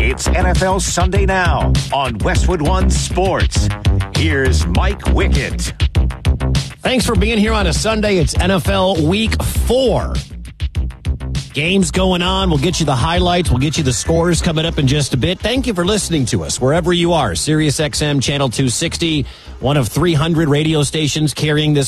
It's NFL Sunday Now on Westwood One Sports. Here's Mike Wickett. Thanks for being here on a Sunday. It's NFL Week 4. Games going on. We'll get you the highlights. We'll get you the scores coming up in just a bit. Thank you for listening to us wherever you are. Sirius XM Channel 260, one of 300 radio stations carrying this